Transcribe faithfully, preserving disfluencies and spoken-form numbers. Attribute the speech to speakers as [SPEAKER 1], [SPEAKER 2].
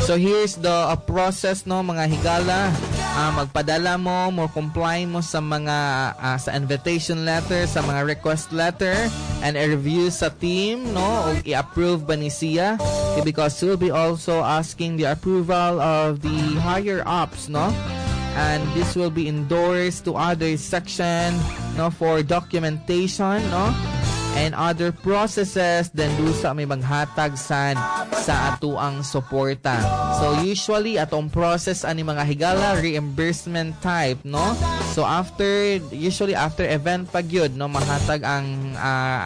[SPEAKER 1] So here's the uh, process, no, mga higala. Uh, magpadala mo, mo comply mo sa mga uh, sa invitation letter, sa mga request letter, and i-review sa team, no, o i-approve ba ni siya, okay, because we'll be also asking the approval of the higher ups, no, and this will be endorsed to other section, no, for documentation, no, and other processes. Then dusa may maghatag san sa atuang suporta. So usually atong process ani mga higala reimbursement type, no. So after usually after event pag yun, no, mahatag ang uh,